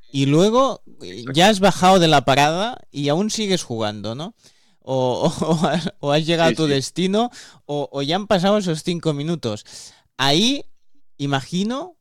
y luego Exacto. ya has bajado de la parada y aún sigues jugando, ¿no? O has llegado a Sí, tu sí. destino o ya han pasado esos 5 minutos. Ahí imagino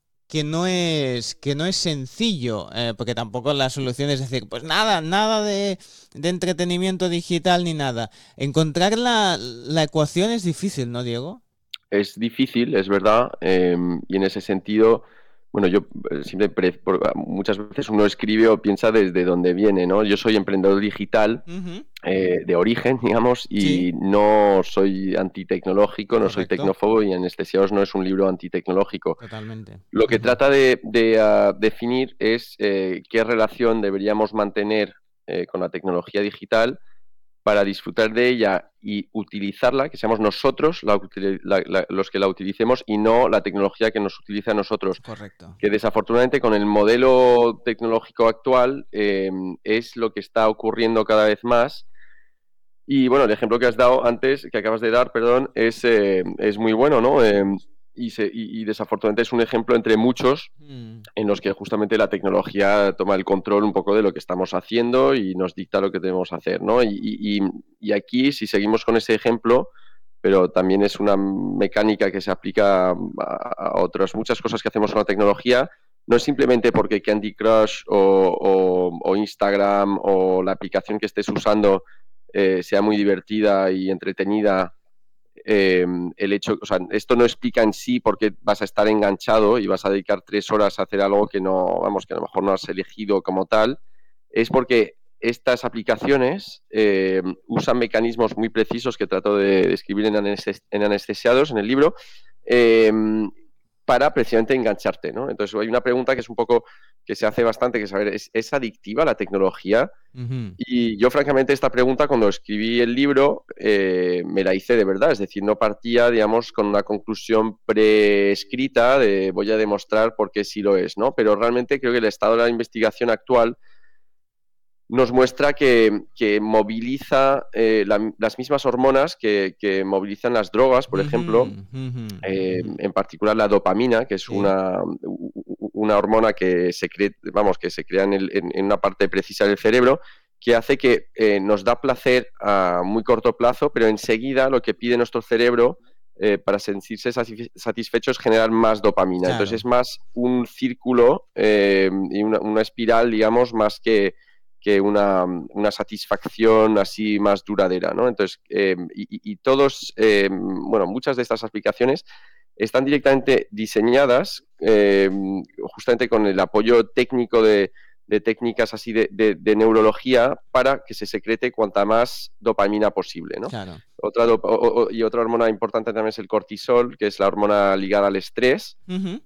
que no es sencillo, porque tampoco la solución es decir, pues nada, nada de entretenimiento digital ni nada. Encontrar la ecuación es difícil, ¿no, Diego? Es difícil, es verdad, y en ese sentido, bueno, yo siempre, muchas veces uno escribe o piensa desde dónde viene, ¿no? Yo soy emprendedor digital Ujú. de origen, digamos, Sí, y no soy antitecnológico, no soy correcto, tecnófobo y Anestesiados no es un libro antitecnológico. totalmente. Lo que Ujú. trata definir es qué relación deberíamos mantener con la tecnología digital para disfrutar de ella y utilizarla, que seamos nosotros los que la utilicemos y no la tecnología que nos utiliza a nosotros. Correcto. Que desafortunadamente con el modelo tecnológico actual es lo que está ocurriendo cada vez más. Y bueno, el ejemplo que has dado antes, que acabas de dar, perdón, es muy bueno, ¿no? Y desafortunadamente es un ejemplo entre muchos Mm. en los que justamente la tecnología toma el control un poco de lo que estamos haciendo y nos dicta lo que debemos hacer, ¿no? Y aquí, si seguimos con ese ejemplo, pero también es una mecánica que se aplica a otras muchas cosas que hacemos con la tecnología, no es simplemente porque Candy Crush o Instagram o la aplicación que estés usando sea muy divertida y entretenida el hecho, o sea, esto no explica en sí por qué vas a estar enganchado y vas a dedicar 3 horas a hacer algo que no, vamos, que a lo mejor no has elegido como tal, es porque estas aplicaciones usan mecanismos muy precisos que trato de describir en Anestesiados, en el libro, eh, para precisamente engancharte, ¿no? Entonces hay una pregunta que es un poco, que se hace bastante, que es saber, ¿es adictiva la tecnología? Ujú. Y yo, francamente, esta pregunta, cuando escribí el libro, me la hice de verdad. Es decir, no partía, digamos, con una conclusión preescrita de voy a demostrar por qué sí lo es, ¿no? Pero realmente creo que el estado de la investigación actual nos muestra que moviliza las mismas hormonas que movilizan las drogas, por Ujú, ejemplo, ujú, ujú. en particular la dopamina, que es Sí, una hormona que vamos, que se crea en una parte precisa del cerebro, que hace que nos da placer a muy corto plazo, pero enseguida lo que pide nuestro cerebro para sentirse satisfecho es generar más dopamina. Entonces claro. es más un círculo y una espiral, digamos, más que una satisfacción así más duradera, ¿no? Entonces, bueno, muchas de estas aplicaciones están directamente diseñadas justamente con el apoyo técnico de técnicas así de neurología para que se secrete cuanta más dopamina posible, ¿no? Claro. Y otra hormona importante también es el cortisol, que es la hormona ligada al estrés, Ujú.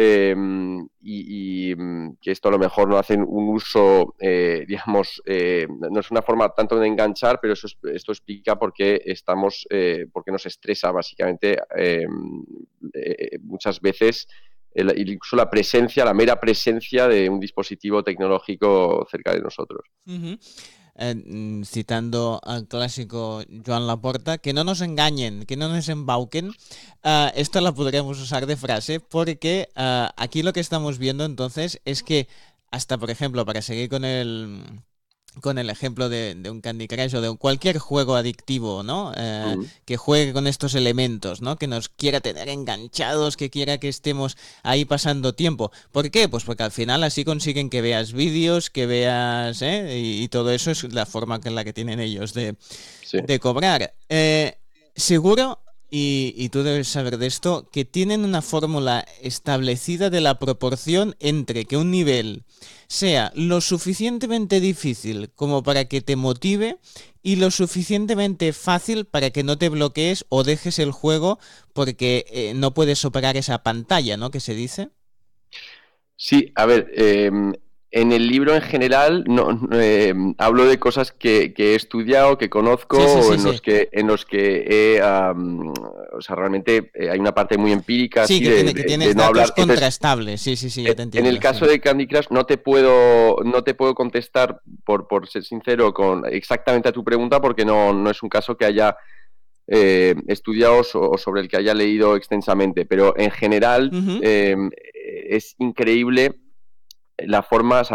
que esto a lo mejor no hacen un uso, digamos, no es una forma tanto de enganchar, pero esto explica por qué nos estresa básicamente muchas veces incluso la mera presencia de un dispositivo tecnológico cerca de nosotros. Ujú. Citando al clásico Joan Laporta, que no nos engañen, que no nos embauquen. Esto lo podríamos usar de frase porque aquí lo que estamos viendo entonces es que hasta, por ejemplo, para seguir con el ejemplo de un Candy Crush o de cualquier juego adictivo, ¿no? Mm. Que juegue con estos elementos, ¿no? Que nos quiera tener enganchados, que quiera que estemos ahí pasando tiempo. ¿Por qué? Pues porque al final así consiguen que veas vídeos, que veas, ¿eh? Y todo eso es la forma en la que tienen ellos Sí. de cobrar. Seguro, y tú debes saber de esto, que tienen una fórmula establecida de la proporción entre que un nivel sea lo suficientemente difícil como para que te motive y lo suficientemente fácil para que no te bloquees o dejes el juego porque no puedes superar esa pantalla, ¿no? Que se dice. Sí, a ver, en el libro en general hablo de cosas que he estudiado, que conozco, Sí, sí, o sí, sí. en los que o sea, realmente hay una parte muy empírica, Sí, así, que de tienes no datos hablar. Entonces, contrastables. Sí, sí, sí, ya te en el entiendo, sí. caso de Candy Crush no te puedo contestar, por ser sincero, con exactamente a tu pregunta, porque no es un caso que haya estudiado o sobre el que haya leído extensamente, pero en general Ujú. es increíble la forma, o sea,